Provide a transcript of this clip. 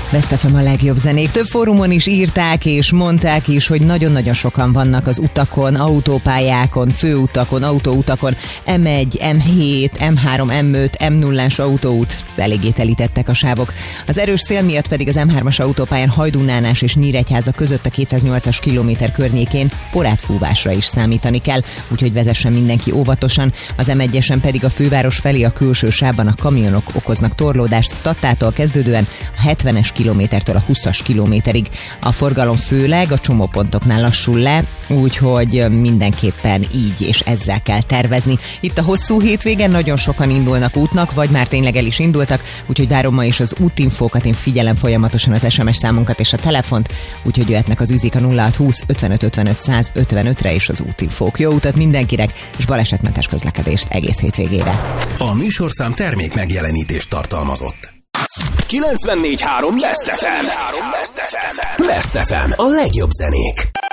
Best FM a legjobb zenék. Több fórumon is írták és mondták is, hogy nagyon-nagyon sokan vannak az utakon, autópályákon, főutakon, autóutakon, M1, M7, M3, M5, M0-as autóút, eléggé telítettek a sávok. Az erős szél miatt pedig az M3-as autópályán Hajdúnánás és Nyíregyháza között a 208-as kilométer környékén porátfúvásra is számítani kell, úgyhogy vezessen mindenki óvatosan. Az M1-esen pedig a főváros felé a külső sávban a kamionok okoznak torlódást Tattától kezdődően a 70-es kilométertől a 20-as kilométerig. A forgalom főleg a csomópontoknál lassul le, úgyhogy mindenképpen így és ezzel kell tervezni. Itt a hosszú hétvégen nagyon sokan indulnak útnak, vagy már tényleg el is indultak, úgyhogy várom ma is az útinfókat, én figyelem folyamatosan az SMS számunkat és a telefont, úgyhogy jöhetnek az üzik a 0620 55 55 155-re és az útinfók. Jó utat mindenkinek, és balesetmentes közlekedést egész hétvégére. A műsorszám termék megjelenítést tartalmazott. 94.3 Best FM. Best FM. A legjobb zenék.